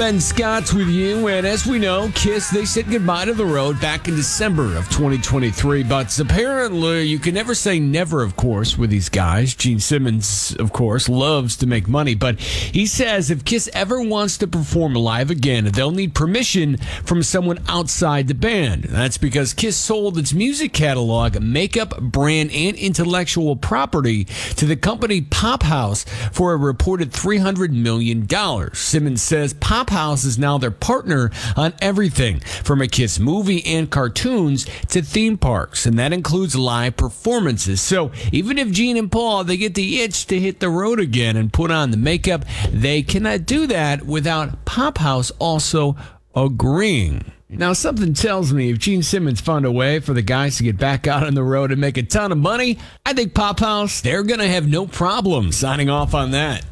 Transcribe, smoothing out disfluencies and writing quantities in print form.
Ben Scott's with you, and as we know, Kiss, they said goodbye to the road back in December of 2023, but apparently you can never say never, of course, with these guys. Gene Simmons, of course, loves to make money, but he says if Kiss ever wants to perform live again, they'll need permission from someone outside the band. That's because Kiss sold its music catalog, makeup, brand, and intellectual property to the company Pop House for a reported $300 million. Simmons says Pop House is now their partner on everything from a Kiss movie and cartoons to theme parks, and that includes live performances. So even if Gene and Paul, they get the itch to hit the road again and put on the makeup, they cannot do that without Pop House also agreeing. Now, something tells me if Gene Simmons found a way for the guys to get back out on the road and make a ton of money, I think Pop House, they're going to have no problem signing off on that.